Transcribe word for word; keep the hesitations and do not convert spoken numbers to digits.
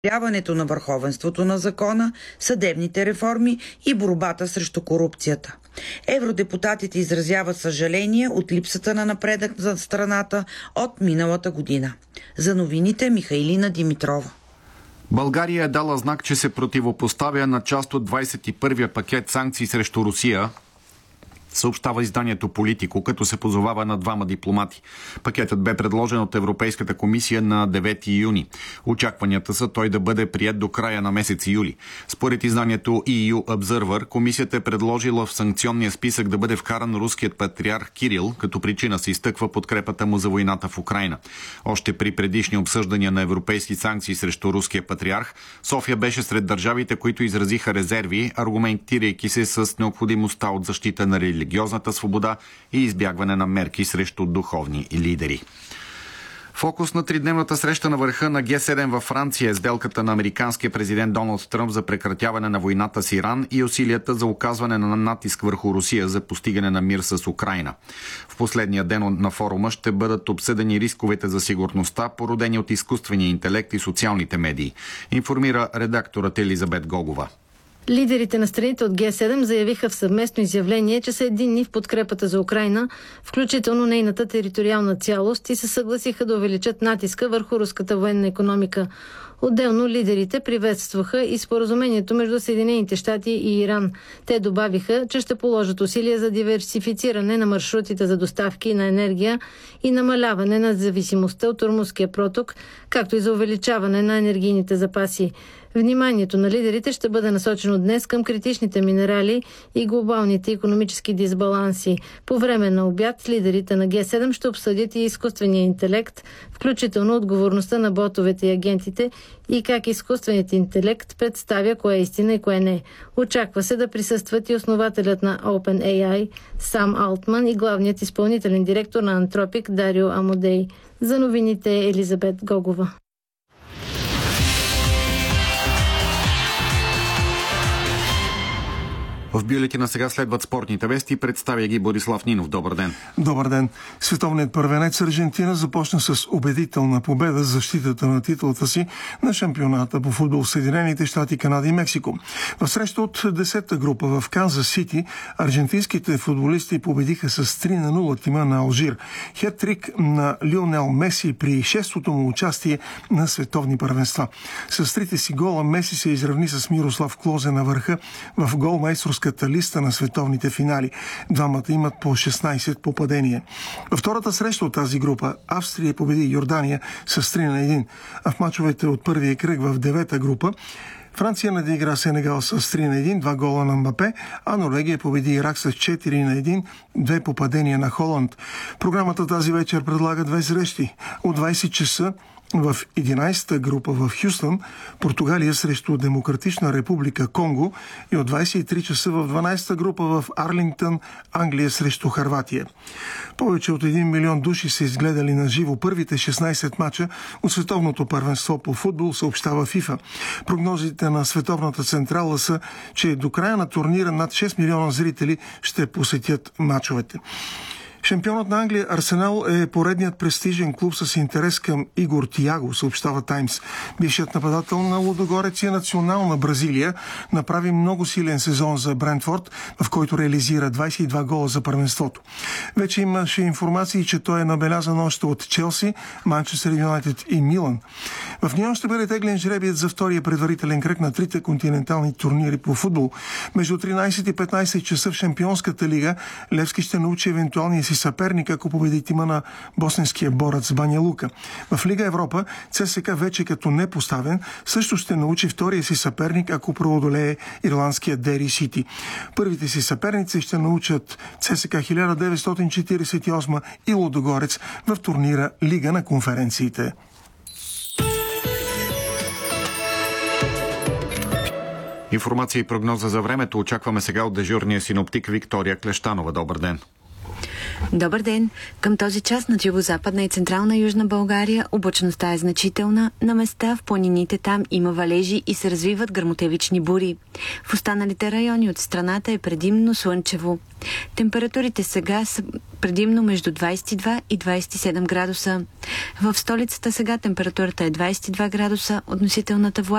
подобряването на върховенството на закона, съдебните реформи и борбата срещу корупцията. Евродепутатите изразяват съжаление от липсата на напредък за страната от миналата година. За новините Михайлина Димитрова. България е дала знак, че се противопоставя на част от двадесет и първия пакет санкции срещу Русия, съобщава изданието Политико, като се позовава на двама дипломати. Пакетът бе предложен от Европейската комисия на девети юни. Очакванията са той да бъде прият до края на месец юли. Според изданието И Ю Observer, комисията е предложила в санкционния списък да бъде вкаран руският патриарх Кирил, като причина се изтъква подкрепата му за войната в Украйна. Още при предишни обсъждания на европейски санкции срещу руския патриарх, София беше сред държавите, които изразиха резерви, аргументирайки се с необходимостта от защита на религиозната свобода и избягване на мерки срещу духовни лидери. Фокус на тридневната среща на върха на Ге седем във Франция е сделката на американския президент Доналд Тръмп за прекратяване на войната с Иран и усилията за оказване на натиск върху Русия за постигане на мир с Украйна. В последния ден на форума ще бъдат обсъдени рисковете за сигурността, породени от изкуствения интелект и социалните медии, информира редакторът Елизабет Гогова. Лидерите на страните от Ге седем заявиха в съвместно изявление, че са единни в подкрепата за Украйна, включително нейната териториална цялост, и се съгласиха да увеличат натиска върху руската военна икономика. Отделно лидерите приветстваха и споразумението между Съединените щати и Иран. Те добавиха, че ще положат усилия за диверсифициране на маршрутите за доставки на енергия и намаляване на зависимостта от Ормузския проток, както и за увеличаване на енергийните запаси. Вниманието на лидерите ще бъде насочено днес към критичните минерали и глобалните икономически дисбаланси. По време на обяд лидерите на Ге седем ще обсъдят и изкуствения интелект, включително отговорността на ботовете и агентите и как изкуственият интелект представя кое е истина и кое не. Очаква се да присъстват и основателят на OpenAI Сам Алтман и главният изпълнителен директор на Антропик Дарио Амодей. За новините Елизабет Гогова. В бюлетина сега следват спортните вести. Представя ги Борислав Нинов. Добър ден. Добър ден. Световният първенец Аржентина започна с убедителна победа за защитата на титлата си на шампионата по футбол в Съединените щати, Канада и Мексико. В среща от десета група в Канзас Сити аржентинските футболисти победиха с три на нула тима на Алжир. Хет-трик на Лионел Меси при шестото му участие на световни първенства. С трите си гола Меси се изравни с Мирослав Клозе на върха в голмайсторската листа на световните финали. Двамата имат по шестнадесет попадения. Във втората среща от тази група Австрия победи Йордания с три на едно, а в мачовете от първия кръг в девета група Франция надигра Сенегал с три на едно, два гола на Мбапе, а Норвегия победи Ирак с четири на едно, две попадения на Холанд. Програмата тази вечер предлага две срещи. От двадесет часа в единадесета група в Хюстън Португалия срещу Демократична република Конго и от двадесет и три часа в дванадесета група в Арлингтън Англия срещу Хърватия. Повече от един милион души са изгледали на живо първите шестнадесет мача от световното първенство по футбол, съобщава ФИФА. Прогнозите на Световната централа са, че до края на турнира над шест милиона зрители ще посетят мачовете. Шампионът на Англия Арсенал е поредният престижен клуб с интерес към Игор Тиаго, съобщава Таймс. Бившият нападател на Лудогорец и национална Бразилия направи много силен сезон за Брентфорд, в който реализира двадесет и два гола за първенството. Вече имаше информации, че той е набелязан още от Челси, Манчестър Юнайтед и Милан. В Нью-Йорк ще бъде теглен жребият за втория предварителен кръг на трите континентални турнири по футбол. Между тринадесет и петнадесет часа в Шампионската лига Левски ще научи евентуалния си съперник, ако победи тима на босненския борец Баня Лука. В Лига Европа ЦСКА вече като непоставен също ще научи втория си съперник, ако преодолее ирландския Дери Сити. Първите си съперници ще научат ЦСКА хиляда деветстотин четиридесет и осма и Лудогорец в турнира Лига на конференциите. Информация и прогноза за времето очакваме сега от дежурния синоптик Виктория Клещанова. Добър ден. Добър ден! Към този час над югозападна и централна Южна България облачността е значителна. На места в планините там има валежи и се развиват гръмотевични бури. В останалите райони от страната е предимно слънчево. Температурите сега са предимно между двадесет и два и двадесет и седем градуса. В столицата сега температурата е двадесет и два градуса, относителната влажност